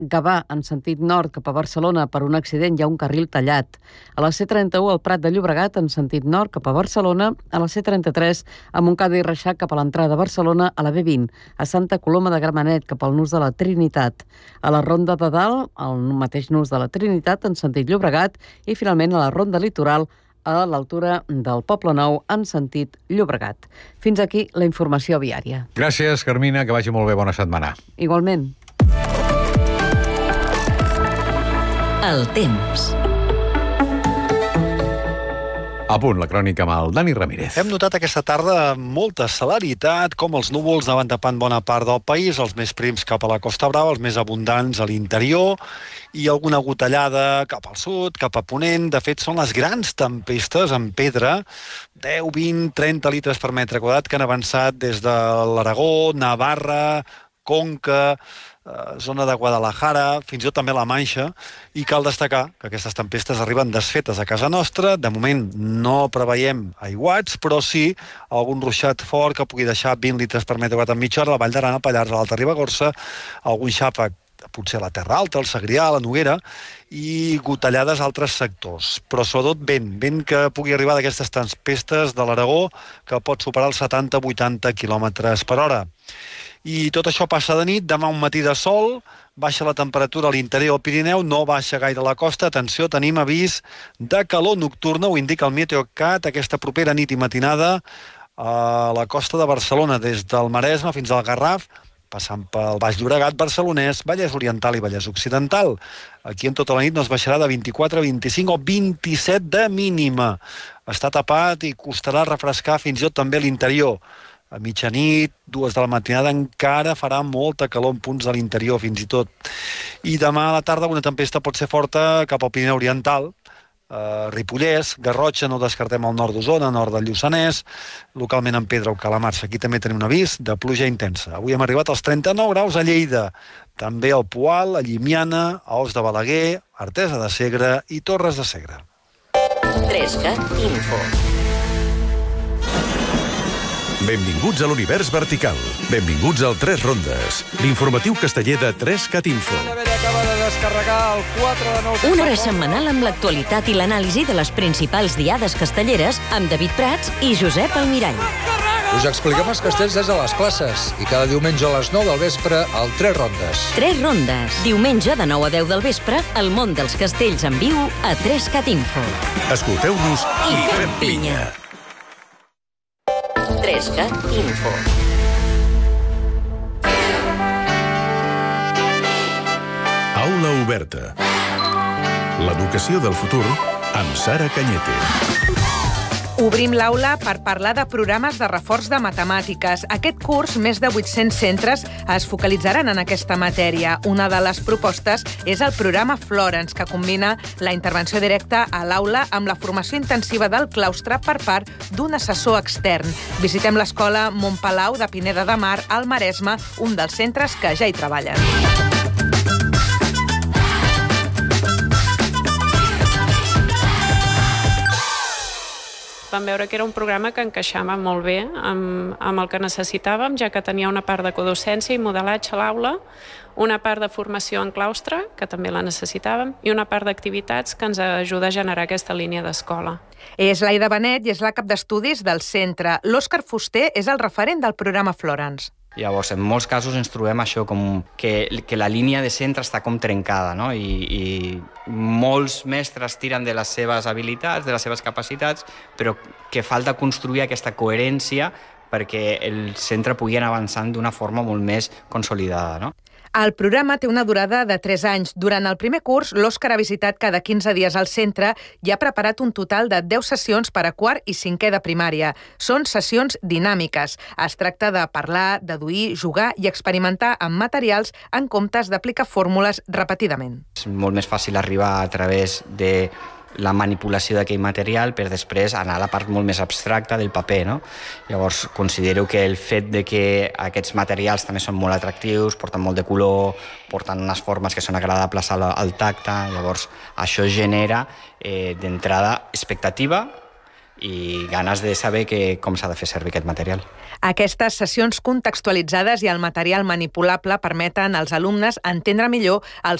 Gavà, en sentit nord, cap a Barcelona, per un accident hi ha un carril tallat. A la C31, al Prat de Llobregat, en sentit nord, cap a Barcelona. A la C33, a Montcada i Reixac, cap a l'entrada a Barcelona. A la B20, a Santa Coloma de Gramenet, cap al nus de la Trinitat. A la Ronda de Dalt, al mateix nus de la Trinitat, en sentit Llobregat. I, finalment, a la Ronda Litoral, a l'altura del Poble Nou, en sentit Llobregat. Fins aquí la informació viària. Gràcies, Carmina, que vagi molt bé. Bona setmana. Igualment. El temps. A punt, la crònica amb el Dani Ramírez. Hem notat aquesta tarda molta celeritat, com els núvols anaven tapant bona part del país, els més prims cap a la Costa Brava, els més abundants a l'interior, i alguna gotellada cap al sud, cap a ponent. De fet, són les grans tempestes en pedra, 10, 20, 30 litres per metre quadrat, que han avançat des de l'Aragó, Navarra, Conca, zona de Guadalajara, fins i tot també la Manxa, i cal destacar que aquestes tempestes arriben desfetes a casa nostra. De moment no preveiem aiguats, però sí algun ruixat fort que pugui deixar 20 litres per metre quadrat en mitja hora, a la Vall d'Aran, a Pallars, a l'Alta Ribagorça, algun xàfec potser a la Terra Alta, al Segrià, a la Noguera, i gotellades a altres sectors. Però sobretot vent que pugui arribar d'aquestes tempestes de l'Aragó, que pot superar els 70-80 km per hora. I tot això passa de nit. Demà un matí de sol, baixa la temperatura a l'interior del Pirineu, no baixa gaire a la costa. Atenció, tenim avís de calor nocturna, ho indica el Meteocat, aquesta propera nit i matinada a la costa de Barcelona, des del Maresme fins al Garraf, passant pel Baix Llobregat, Barcelonès, Vallès Oriental i Vallès Occidental. Aquí en tota la nit no es baixarà de 24, 25 o 27 de mínima. Està tapat i costarà refrescar fins i tot també a l'interior. A mitjanit, 2 de la matinada, encara farà molta calor en punts de l'interior, fins i tot. I demà a la tarda una tempesta pot ser forta cap al Pirineu Oriental, Ripollès, Garrotxa, no descartem el nord d'Osona, nord del Lluçanès, localment en Pedra o Calamarsa. Aquí també tenim un avís de pluja intensa. Avui hem arribat als 39 graus a Lleida, també al Poal, a Llimiana, a Os de Balaguer, Artesa de Segre i Torres de Segre. 3CAT Info. Benvinguts a l'univers vertical. Benvinguts al 3 Rondes, l'informatiu casteller de 3CAT Info. Una hora setmanal amb l'actualitat i l'anàlisi de les principals diades castelleres amb David Prats i Josep Almirall. Us expliquem els castells des de les classes i cada diumenge a les 9 del vespre al 3 Rondes. 3 Rondes. Diumenge de 9 a 10 del vespre, el món dels castells en viu a 3CAT Info. Escolteu-nos i fem pinya. 3CAT Info. Aula oberta. L'educació del futur amb Sara Cañete. Obrim l'aula per parlar de programes de reforç de matemàtiques. Aquest curs, més de 800 centres es focalitzaran en aquesta matèria. Una de les propostes és el programa Florence, que combina la intervenció directa a l'aula amb la formació intensiva del claustre per part d'un assessor extern. Visitem l'escola Montpalau de Pineda de Mar, al Maresme, un dels centres que ja hi treballen. Vam veure que era un programa que encaixava molt bé amb el que necessitàvem, ja que tenia una part de codocència i modelatge a l'aula, una part de formació en claustre, que també la necessitàvem, i una part d'activitats que ens ajuda a generar aquesta línia d'escola. És l'Aida Benet i és la cap d'estudis del centre. L'Òscar Fuster és el referent del programa Florence. Llavors, en molts casos ens trobem això com que la línia de centre està com trencada, no? I molts mestres tiren de les seves habilitats, de les seves capacitats, però que falta construir aquesta coherència perquè el centre pugui anar avançant d'una forma molt més consolidada, no? El programa té una durada de 3 anys. Durant el primer curs, l'Òscar ha visitat cada 15 dies al centre i ha preparat un total de 10 sessions per a quart i cinquè de primària. Són sessions dinàmiques. Es tracta de parlar, deduir, jugar i experimentar amb materials en comptes d'aplicar fórmules repetidament. És molt més fàcil arribar a través de la manipulació d'aquell material per després anar a la part molt més abstracta del paper, no? Llavors, considero que el fet de que aquests materials també són molt atractius, porten molt de color, porten unes formes que són agradables al tacte, llavors això genera d'entrada expectativa i ganes de saber com s'ha de fer servir aquest material. Aquestes sessions contextualitzades i el material manipulable permeten als alumnes entendre millor els